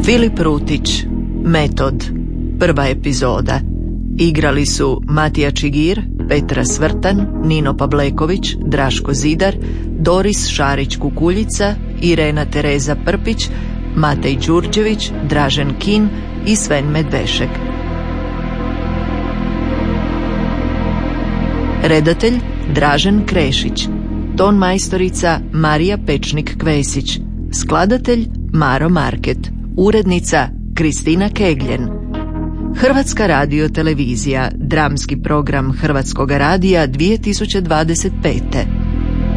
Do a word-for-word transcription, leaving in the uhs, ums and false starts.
Filip Rutić, Metod, prva epizoda. Igrali su Matija Čigir, Petra Svrtan, Nino Pavleković, Draško Zidar, Doris Šarić-Kukuljica, Irena Tereza Prpić, Matej Đurđević, Dražen Kin i Sven Medvešek. Redatelj Dražen Krešić. Ton majstorica Marija Pečnik-Kvesić. Skladatelj Maro Market. Urednica Kristina Kegljen. Hrvatska radiotelevizija, dramski program Hrvatskoga radija dvije tisuće dvadeset pete.